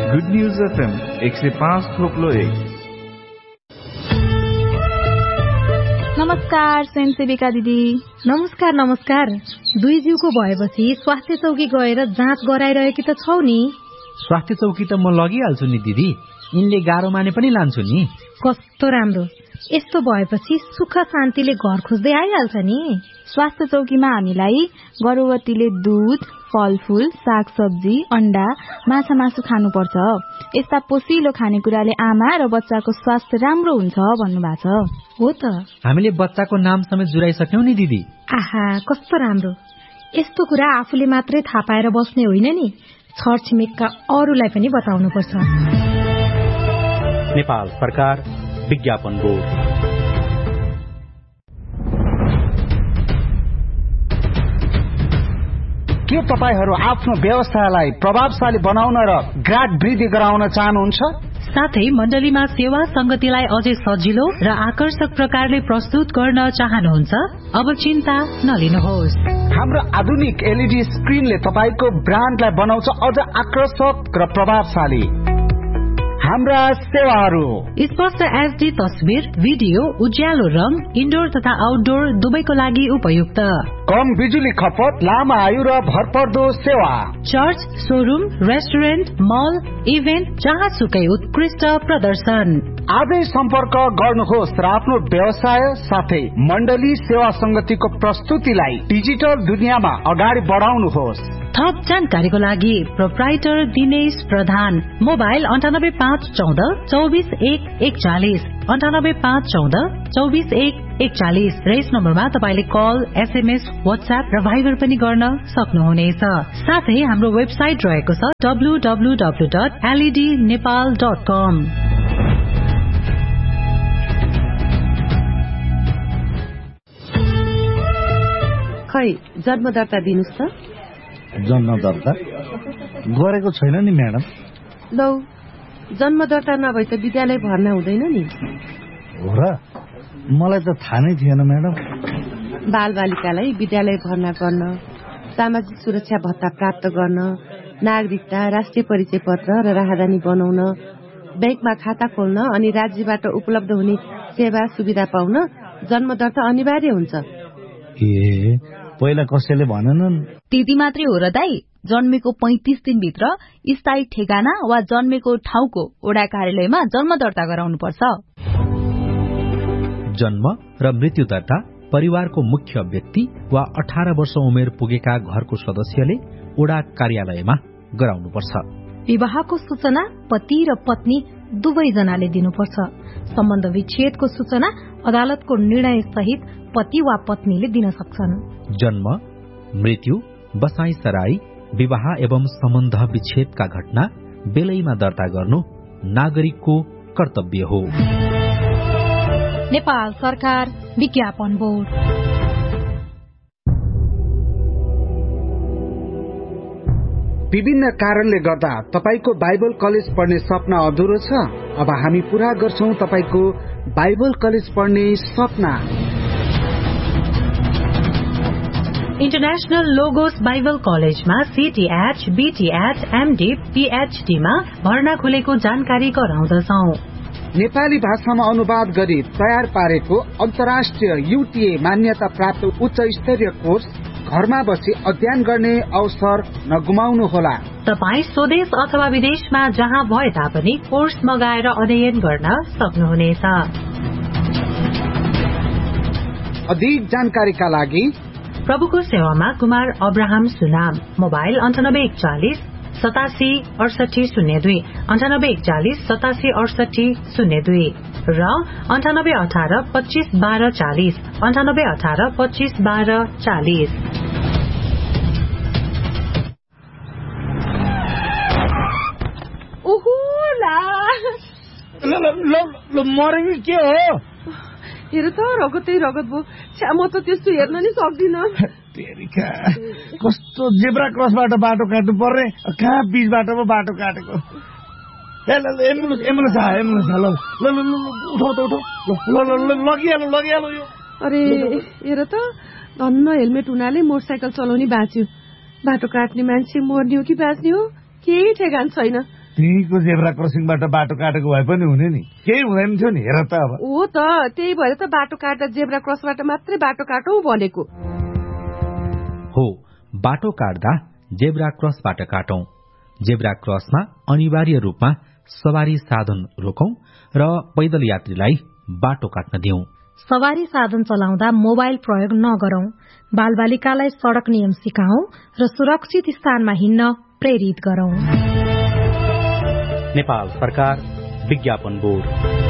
Good news FM 105.1। नमस्कार स्वयंसेविका दिदी। नमस्कार नमस्कार। दुई जिउको भएपछि स्वास्थ्य चौकी गएर जाँच गराइरहेकी त छौ नि? स्वास्थ्य चौकी त म लगिहाल्छु नि दिदी, यिनले गाह्रो माने पनि लान्छु नि। कस्तो राम्रो, यस्तो भएपछि सुख शान्तिले घर खोज्दै आइहाल्छ नि। स्वास्थ्य चौकीमा हामीलाई गर्भवतीले दूध, फलफूल, सागसब्जी, अण्डा, माछा मासु खानुपर्छ। यस्ता पोषिलो खानेकुराले आमा र बच्चाको स्वास्थ्य राम्रो हुन्छ भन्नुभएको छ। हो त, हामीले बच्चाको नाम समेत जुराइसक्यौं नि दिदी। आहा कस्तो राम्रो। यस्तो कुरा आफूले मात्रै थाहा पाएर बस्ने होइन नि, छरछिमेकका अरूलाई पनि बताउनुपर्छ। नेपाल सरकार विज्ञापन बोर्ड। के तपाईहरू आफ्नो व्यवसायलाई प्रभावशाली बनाउन र ग्राहक वृद्धि गराउन चाहनुहुन्छ? साथै मण्डलीमा सेवा संगतिलाई अझै सजिलो र आकर्षक प्रकारले प्रस्तुत गर्न चाहनुहुन्छ? अब चिन्ता नलिनुहोस्। हाम्रो आधुनिक LED स्क्रिनले तपाईको ब्रान्डलाई बनाउँछ अझ आकर्षक र प्रभावशाली। हाम्रा सेवाहरू स्पष्ट HD तस्बिर, भिडियो, उज्यालो रंग, इन्डोर तथा आउटडोर दुवैको लागि उपयुक्त। कम बिजुली खपत, लामो आयु र भरपर्दो सेवा। चर्च, शोरूम, रेस्टुरेन्ट, मल, इभेन्ट, जहाँसुकै उत्कृष्ट प्रदर्शन। आजै सम्पर्क गर्नुहोस् र आफ्नो व्यवसाय साथै मण्डली सेवा संगतिको प्रस्तुतिलाई डिजिटल दुनियाँमा अगाडि बढाउनुहोस्। थप जानकारीको लागि प्रोप्राइटर दिनेश प्रधान, मोबाइल 98514241 2441 98514241 2441 र यस नम्बरमा तपाईले कल, SMS, व्हाट्सएप र भाइबर पनि गर्न सक्नुहुनेछ। साथै हाम्रो वेबसाइट रहेको छ www.lednepal.com। खै जन्म दर्ता दिनुस् त। जन्म दर्ता गरेको छैन नि म्याडम। लौ, जन्म दर्ता नभए त विद्यालय भर्ना हुँदैन नि। हो र, मलाई त थाहा नै थिएन म्याडम। बालबालिकालाई विद्यालय भर्ना गर्न, सामाजिक सुरक्षा भत्ता प्राप्त गर्न, नागरिकता, राष्ट्रिय परिचय पत्र र राहदानी बनाउन, बैंकमा खाता खोल्न अनि राज्यबाट उपलब्ध हुने सेवा सुविधा पाउन जन्म दर्ता अनिवार्य हुन्छ। ए, पहिला कसैले भनेनन्? त्यति मात्रै हो र दाई? जन्मेको 35 दिनभित्र स्थायी ठेगाना वा जन्मेको ठाउँको वडा कार्यालयमा जन्म दर्ता गराउनुपर्छ। जन्म र मृत्यु दर्ता परिवारको मुख्य व्यक्ति वा 18 वर्ष उमेर पुगेका घरको सदस्यले वडा कार्यालयमा गराउनुपर्छ। विवाहको सूचना पति र पत्नी दुवैजनाले दिनुपर्छ। सम्बन्ध विच्छेदको सूचना अदालतको निर्णय सहित पति वा पत्नीले दिन सक्छन्। जन्म, मृत्यु, बसाई सराई, विवाह एवं सम्बन्ध विच्छेदका घटना बेलैमा दर्ता गर्नु नागरिकको कर्तव्य हो। नेपाल सरकार विज्ञापन बोर्ड। विभिन्न कारणले गर्दा तपाईको बाइबल कलेज पढ्ने सपना अधुरो छ? अब हामी पूरा गर्छौं तपाईको बाइबल कलेज पढ्ने सपना। इन्टरनेशनल लोगोस बाइबल कलेजमा CTH, BTH, MD, PhD मा भर्ना खुलेको जानकारी गराउँदछौ। नेपाली भाषामा अनुवाद गरी तयार पारेको अन्तर्राष्ट्रिय UTA मान्यता प्राप्त उच्च स्तरीय कोर्स घरमा बसी अध्ययन गर्ने अवसर नगुमाउनुहोला। तपाई स्वदेश अथवा विदेशमा जहाँ भए तापनि कोर्स मगाएर अध्ययन गर्न सक्नुहुनेछ। अधिक जानकारीका लागि प्रभुको सेवामा कुमार अब्राहम सुनाम, मोबाइल 9841 876802 9841 876802 र 9818 25 12 40 9818 25 12 40। मरेको के हो? हेर त रगतै रगत भयो। छ्या, म त त्यस्तो हेर्न नि सक्दिन। कस्तो जेब्रा क्रसबाट बाटो काट्नु पर्ने, कहाँ बीचबाट पो बाटो काटेको। एम्बुलेन्स लगिहाल्नु यो। अरे हेर त, धन्न हेलमेट हुनाले मोटरसाइकल चलाउने बाँच्यो। बाटो काट्ने मान्छे मर्ने हो कि बाँच्ने हो केही ठेगान छैन। त्यहीको जेब्रा क्रसिङबाट बाटो काटेको भए पनि हुने नि, केही हुँदैन थियो नि। हेर त अब हो त, त्यही भएर त बाटो काट्दा जेब्रा क्रसबाट मात्रै बाटो काटौँ भनेको हो। बाटो काट्दा जेब्रा क्रसबाट काटौं। जेब्रा क्रसमा अनिवार्य रूपमा सवारी साधन रोकौं र पैदल यात्रीलाई बाटो काट्न दिउँ। सवारी साधन चलाउँदा मोबाइल प्रयोग नगरौं। बालबालिकालाई सड़क नियम सिकाऊ र सुरक्षित स्थानमा हिँड्न प्रेरित गरौं। नेपाल सरकार विज्ञापन बोर्ड।